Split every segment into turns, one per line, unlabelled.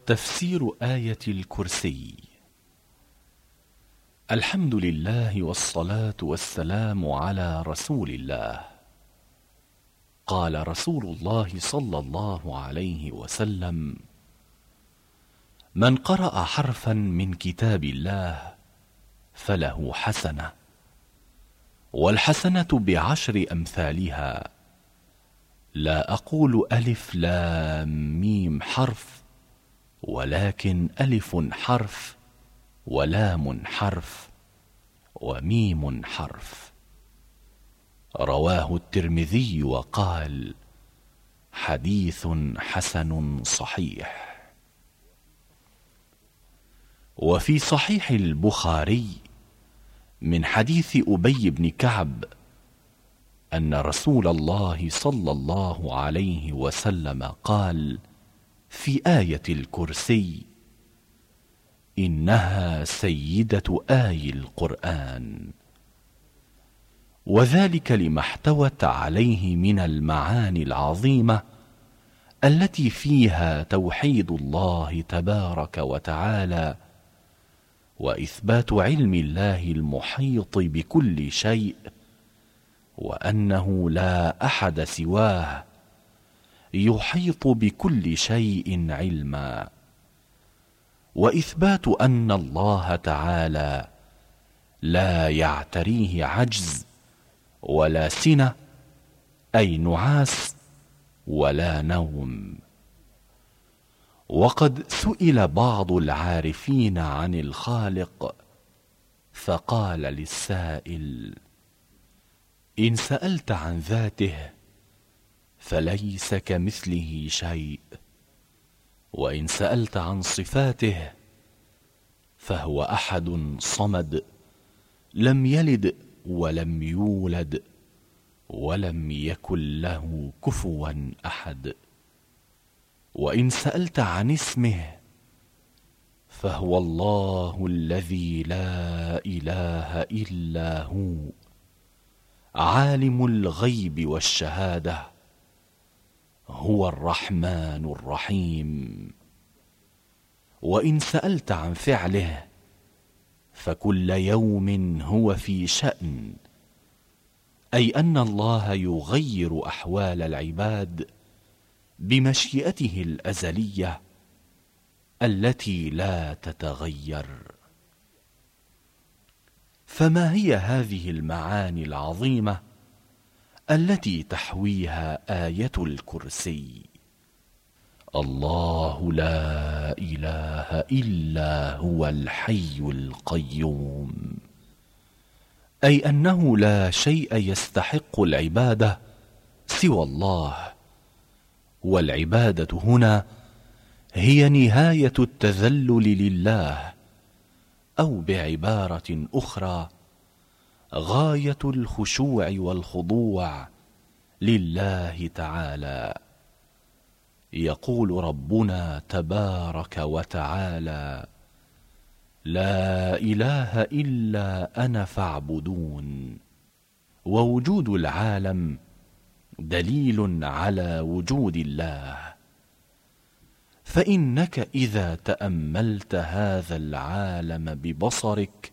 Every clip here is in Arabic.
تفسير آية الكرسي. الحمد لله والصلاة والسلام على رسول الله. قال رسول الله صلى الله عليه وسلم: من قرأ حرفا من كتاب الله فله حسنة، والحسنة بعشر أمثالها، لا أقول ألف لام ميم حرف، ولكن ألف حرف ولام حرف وميم حرف. رواه الترمذي وقال: حديث حسن صحيح. وفي صحيح البخاري من حديث أبي بن كعب أن رسول الله صلى الله عليه وسلم قال في آية الكرسي: إنها سيدة آي القرآن، وذلك لما احتوت عليه من المعاني العظيمة التي فيها توحيد الله تبارك وتعالى، وإثبات علم الله المحيط بكل شيء، وأنه لا أحد سواه يحيط بكل شيء علما، وإثبات أن الله تعالى لا يعتريه عجز ولا سنة، أي نعاس ولا نوم. وقد سئل بعض العارفين عن الخالق فقال للسائل: إن سألت عن ذاته فليس كمثله شيء، وإن سألت عن صفاته فهو أحد صمد، لم يلد ولم يولد ولم يكن له كفوا أحد. وإن سألت عن اسمه فهو الله الذي لا إله إلا هو، عالم الغيب والشهادة، هو الرحمن الرحيم. وإن سألت عن فعله فكل يوم هو في شأن، أي أن الله يغير أحوال العباد بمشيئته الأزلية التي لا تتغير. فما هي هذه المعاني العظيمة التي تحويها آية الكرسي؟ الله لا إله إلا هو الحي القيوم، أي أنه لا شيء يستحق العبادة سوى الله، والعبادة هنا هي نهاية التذلل لله، أو بعبارة أخرى غاية الخشوع والخضوع لله تعالى. يقول ربنا تبارك وتعالى: لا إله إلا أنا فاعبدون. ووجود العالم دليل على وجود الله، فإنك إذا تأملت هذا العالم ببصرك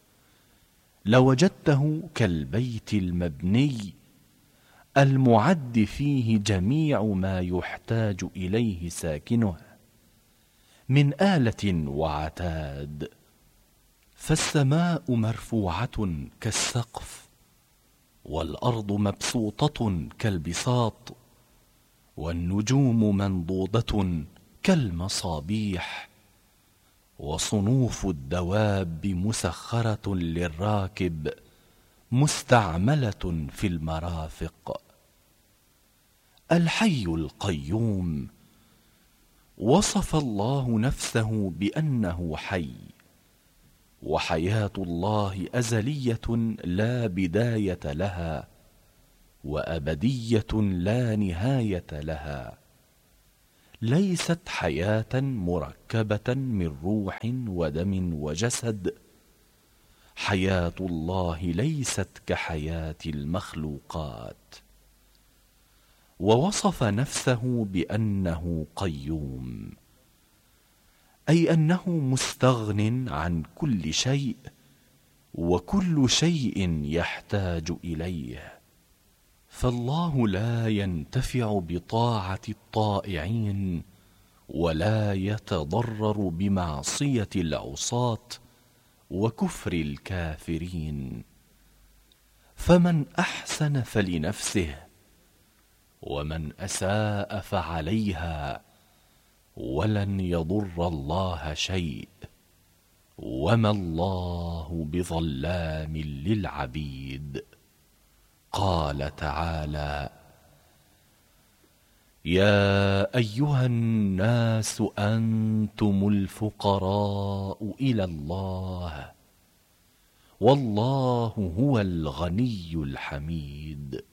لوجدته كالبيت المبني المعد فيه جميع ما يحتاج إليه ساكنه من آلة وعتاد، فالسماء مرفوعة كالسقف، والأرض مبسوطة كالبساط، والنجوم منضودة كالمصابيح، وصنوف الدواب مسخرة للراكب مستعملة في المرافق. الحي القيوم وصف الله نفسه بأنه حي، وحياة الله أزلية لا بداية لها، وأبدية لا نهاية لها، ليست حياة مركبة من روح ودم وجسد. حياة الله ليست كحياة المخلوقات. ووصف نفسه بأنه قيوم، أي أنه مستغن عن كل شيء، وكل شيء يحتاج إليه. فالله لا ينتفع بطاعة الطائعين، ولا يتضرر بمعصية العصاة وكفر الكافرين. فمن أحسن فلنفسه، ومن أساء فعليها، ولن يضر الله شيء، وما الله بظلام للعبيد. قال تعالى: يا أيها الناس أنتم الفقراء إلى الله، والله هو الغني الحميد.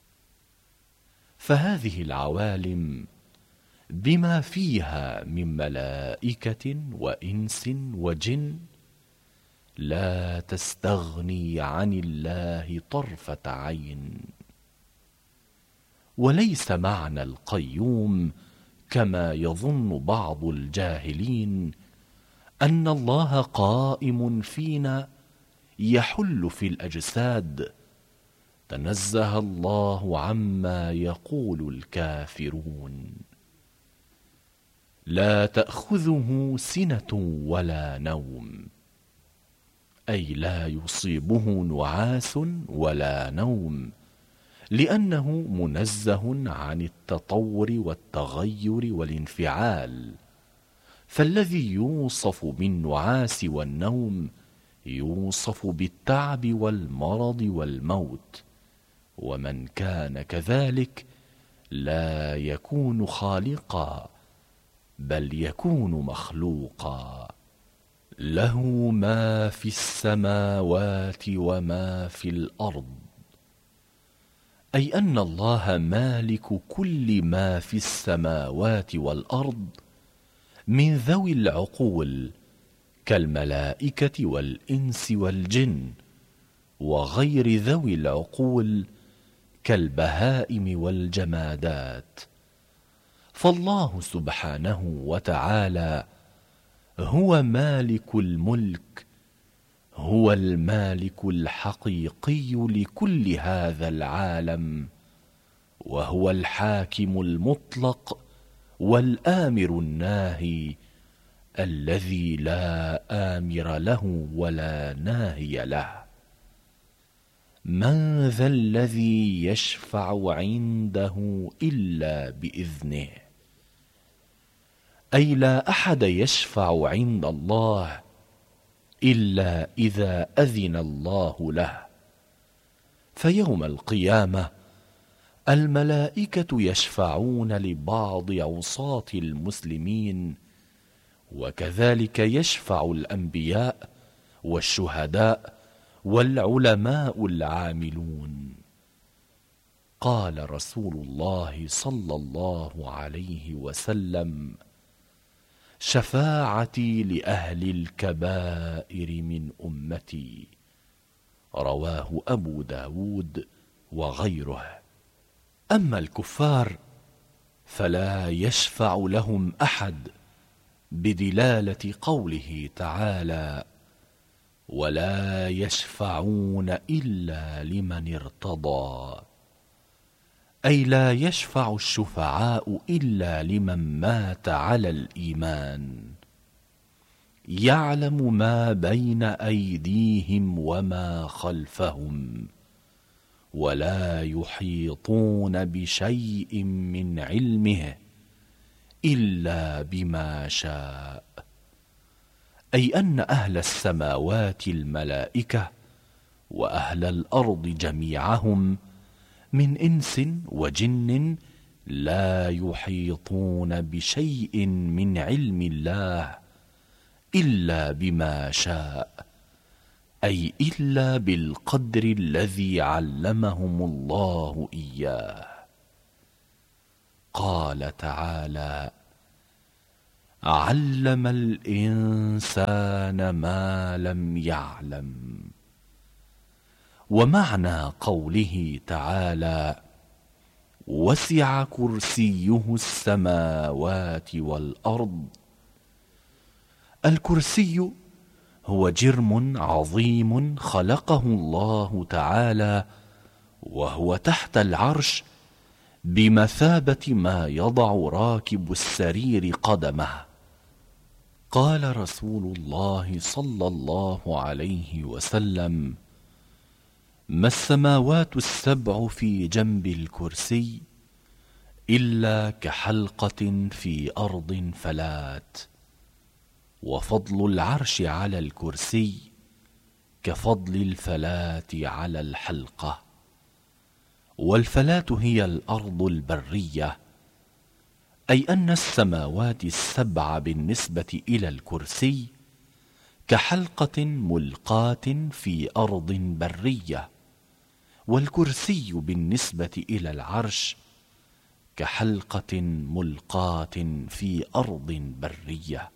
فهذه العوالم بما فيها من ملائكة وإنس وجن لا تستغني عن الله طرفة عين. وليس معنى القيوم كما يظن بعض الجاهلين أن الله قائم فينا يحل في الأجساد. تنزه الله عما يقول الكافرون. لا تأخذه سنة ولا نوم، أي لا يصيبه نعاس ولا نوم، لأنه منزه عن التطور والتغير والانفعال. فالذي يوصف بالنعاس والنوم يوصف بالتعب والمرض والموت، ومن كان كذلك لا يكون خالقا، بل يكون مخلوقا. له ما في السماوات وما في الأرض، أي أن الله مالك كل ما في السماوات والأرض من ذوي العقول كالملائكة والإنس والجن، وغير ذوي العقول كالبهائم والجمادات. فالله سبحانه وتعالى هو مالك الملك، هو المالك الحقيقي لكل هذا العالم، وهو الحاكم المطلق والآمر الناهي الذي لا آمر له ولا ناهي له. من ذا الذي يشفع عنده إلا بإذنه، أي لا أحد يشفع عند الله إلا إذا أذن الله له. فيوم القيامة الملائكة يشفعون لبعض عصاة المسلمين، وكذلك يشفع الأنبياء والشهداء والعلماء العاملون. قال رسول الله صلى الله عليه وسلم: شفاعتي لأهل الكبائر من أمتي. رواه أبو داود وغيره. أما الكفار فلا يشفع لهم أحد، بدلالة قوله تعالى: ولا يشفعون إلا لمن ارتضى، أي لا يشفع الشفعاء إلا لمن مات على الإيمان، يعلم ما بين أيديهم وما خلفهم، ولا يحيطون بشيء من علمه إلا بما شاء. أي أن أهل السماوات الملائكة، وأهل الأرض جميعهم من إنس وجن لا يحيطون بشيء من علم الله إلا بما شاء، أي إلا بالقدر الذي علمهم الله إياه. قال تعالى: علم الإنسان ما لم يعلم. ومعنى قوله تعالى: وسع كرسيه السماوات والأرض، الكرسي هو جرم عظيم خلقه الله تعالى، وهو تحت العرش بمثابة ما يضع راكب السرير قدمه. قال رسول الله صلى الله عليه وسلم: ما السماوات السبع في جنب الكرسي إلا كحلقة في أرض فلات، وفضل العرش على الكرسي كفضل الفلاة على الحلقة. والفلاة هي الأرض البرية، أي أن السماوات السبع بالنسبة إلى الكرسي كحلقة ملقاة في أرض برية، والكرسي بالنسبة إلى العرش كحلقة ملقاة في أرض برية،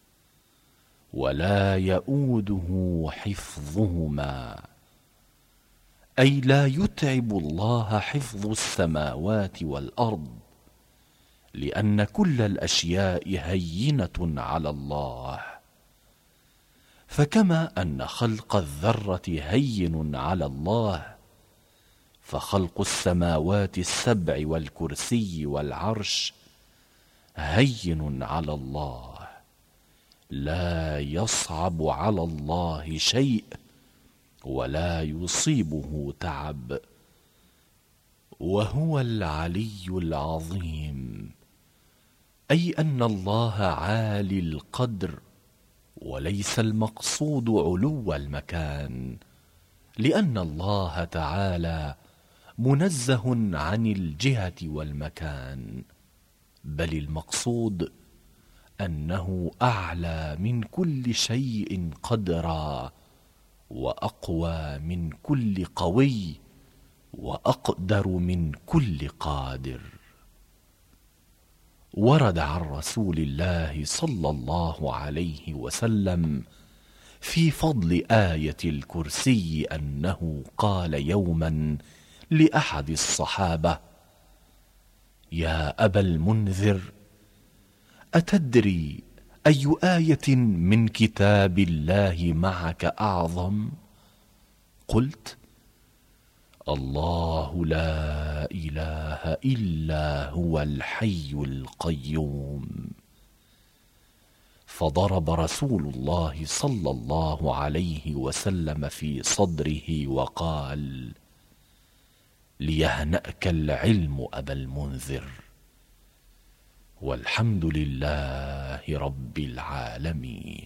ولا يؤوده حفظهما، أي لا يتعب الله حفظ السماوات والأرض، لأن كل الأشياء هينة على الله. فكما أن خلق الذرة هين على الله، فخلق السماوات السبع والكرسي والعرش هين على الله، لا يصعب على الله شيء ولا يصيبه تعب، وهو العلي العظيم، أي أن الله عالي القدر، وليس المقصود علو المكان، لأن الله تعالى منزه عن الجهة والمكان، بل المقصود أنه أعلى من كل شيء قدرا، وأقوى من كل قوي، وأقدر من كل قادر. ورد عن رسول الله صلى الله عليه وسلم في فضل آية الكرسي أنه قال يوما لأحد الصحابة: يا أبا المنذر، أتدري أي آية من كتاب الله معك أعظم؟ قلت: الله لا إله إلا هو الحي القيوم. فضرب رسول الله صلى الله عليه وسلم في صدره وقال: ليهنأك العلم أبا المنذر، والحمد لله رب العالمين.